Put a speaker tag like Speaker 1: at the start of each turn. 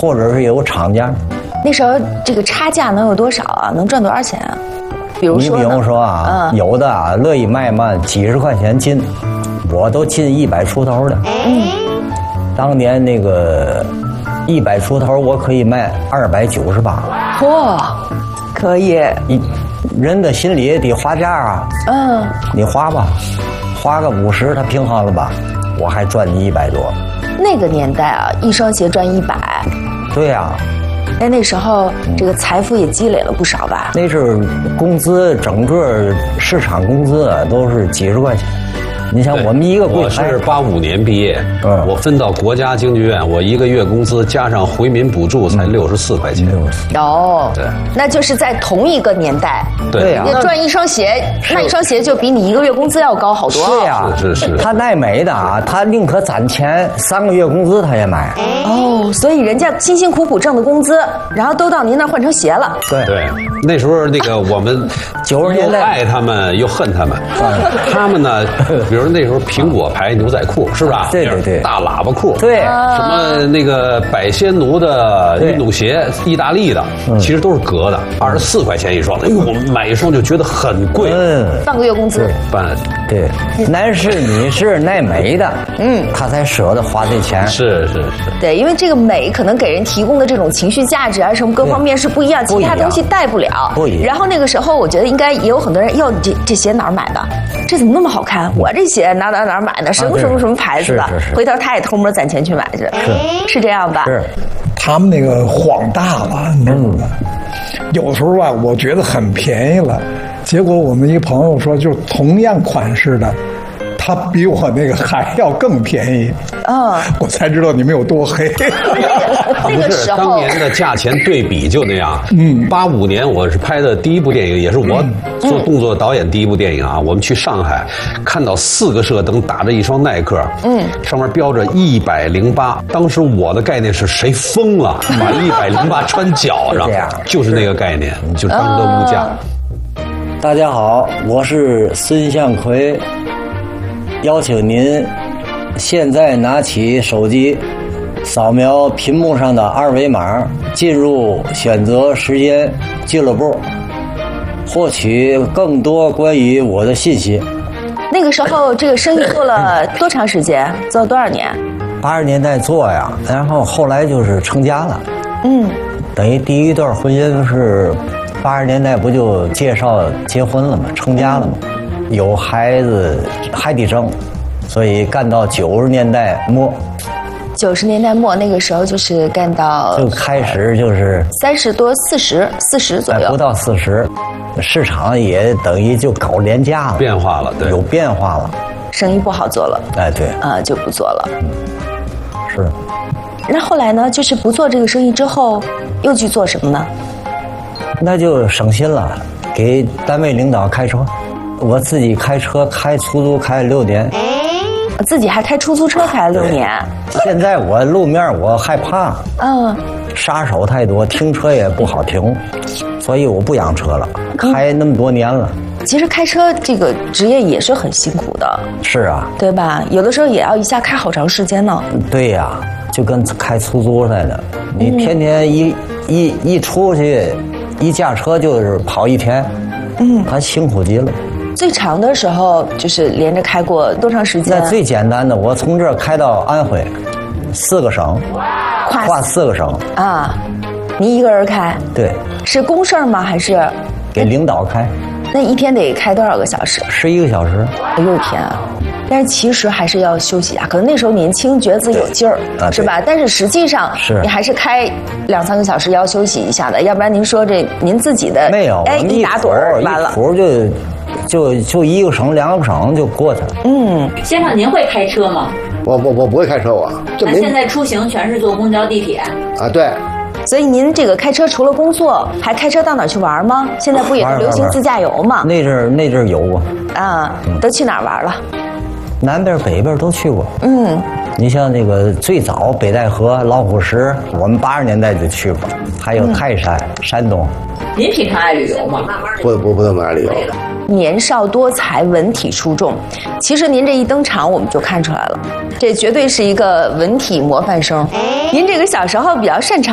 Speaker 1: 或者是有厂家。
Speaker 2: 那时候这个差价能有多少啊？能赚多少钱啊？比如说
Speaker 1: 啊，有的啊乐意卖嘛几十块钱斤，我都进100出头的。当年那个100出头，我可以卖298。
Speaker 2: 哇，可以。
Speaker 1: 人的心里也得花价啊。你花吧，花个50，他平衡了吧，我还赚你100多。
Speaker 2: 那个年代啊，一双鞋赚100。
Speaker 1: 对呀。
Speaker 2: 哎，那时候这个财富也积累了不少吧？
Speaker 1: 那是工资，整个市场工资啊都是几十块钱。你想我们一个柜台，
Speaker 3: 我是85年毕业，我分到国家京剧院，我一个月工资加上回民补助才64块钱。
Speaker 2: 哦，对，那就是在同一个年代，
Speaker 1: 对呀，
Speaker 2: 赚一双鞋，那一双鞋就比你一个月工资要高好多。
Speaker 1: 对呀，
Speaker 3: 是。
Speaker 1: 他爱美的啊，他宁可攒钱3个月工资他也买。
Speaker 2: 哦，所以人家辛辛苦苦挣的工资，然后都到您那儿换成鞋了。
Speaker 3: 对，那时候那个我们
Speaker 1: 90年代
Speaker 3: 又爱他们又恨他们，他们呢，比如那时候苹果牌牛仔裤是吧？
Speaker 1: 对，
Speaker 3: 大喇叭裤，
Speaker 1: 对，
Speaker 3: 什么那个百仙奴的运动鞋，意大利的，其实都是革的，24块钱一双。哎呦，我们买一双就觉得很贵，
Speaker 2: 半个月工资。
Speaker 1: 对，男士女士爱美的，他才舍得花这钱。
Speaker 3: 是。
Speaker 2: 对，因为这个美可能给人提供的这种情绪价值啊，什么各方面是不一样，其他东西带不了。
Speaker 1: 不一样。
Speaker 2: 然后那个时候，我觉得应该也有很多人，哟，这鞋哪儿买的？这怎么那么好看？我这鞋哪儿买的？什么牌子的？回头他也偷摸攒钱去买去。是这样吧？
Speaker 1: 是。
Speaker 4: 他们那个晃大了，你知道吗？有时候吧，我觉得很便宜了，结果我们一个朋友说，就同样款式的，他比我那个还要更便宜。我才知道你们有多黑。
Speaker 2: 那个时候
Speaker 3: 当年的价钱对比就那样。85年我是拍的第一部电影，也是我做动作导演第一部电影啊。我们去上海，看到4个射灯打着一双耐克，上面标着108。当时我的概念是谁疯了，把108穿脚上，就是那个概念，就当时的物价。
Speaker 1: 大家好，我是孙向奎，邀请您现在拿起手机，扫描屏幕上的2维码，进入选择时间俱乐部，获取更多关于我的信息。
Speaker 2: 那个时候这个生意做了多长时间？做了多少年
Speaker 1: ？80年代做呀，然后后来就是成家了。等于第一段婚姻是80年代不就介绍结婚了吗？成家了吗？有孩子还得争，所以干到90年代末。
Speaker 2: 90年代末那个时候就是干到
Speaker 1: 就开始就是
Speaker 2: 30多40左右，
Speaker 1: 不到40，市场也等于就搞廉价了，
Speaker 3: 变化了，对，
Speaker 1: 有变化了，
Speaker 2: 生意不好做了，
Speaker 1: 对，
Speaker 2: 就不做了。
Speaker 1: 是。
Speaker 2: 那后来呢？就是不做这个生意之后，又去做什么呢？
Speaker 1: 那就省心了，给单位领导开车，我自己开车开出租开了6年。
Speaker 2: 自己还开出租车开了6年。
Speaker 1: 现在我路面我害怕，杀手太多，停车也不好停，所以我不养车了，开那么多年了。
Speaker 2: 其实开车这个职业也是很辛苦的。
Speaker 1: 是啊，
Speaker 2: 对吧？有的时候也要一下开好长时间呢。
Speaker 1: 对呀，就跟开出租似的，你天天一出去，一驾车就是跑1天，他辛苦极了。
Speaker 2: 最长的时候就是连着开过多长时间？
Speaker 1: 那最简单的，我从这儿开到安徽，4个省，跨4个省
Speaker 2: 啊！你一个人开？
Speaker 1: 对。
Speaker 2: 是公事吗？还是
Speaker 1: 给领导开？
Speaker 2: 那一天得开多少个小时
Speaker 1: ？11个小时。
Speaker 2: 哎呦天啊！但是其实还是要休息啊，可能那时候年轻，觉得自己有劲儿，是吧？但是实际上，你还是开2、3个小时要休息一下的，要不然您说这您自己的
Speaker 1: 没有，
Speaker 2: 一打盹完了，
Speaker 1: 一谱就1个省2个省就过去了。
Speaker 5: 先生，您会开车吗？
Speaker 6: 我不会开车，
Speaker 5: 那现在出行全是坐公交、地铁
Speaker 6: 啊？对。
Speaker 2: 所以您这个开车除了工作，还开车到哪儿去玩吗？现在不也是流行自驾游吗？
Speaker 1: 那阵儿有
Speaker 2: 都去哪儿玩了？
Speaker 1: 南边北边都去过。你像那个最早北戴河、老虎石，我们80年代就去过，还有泰山、山东。
Speaker 5: 您平常爱旅游吗？
Speaker 6: 不怎么爱旅游。
Speaker 2: 年少多才，文体出众。其实您这一登场，我们就看出来了，这绝对是一个文体模范生。您这个小时候比较擅长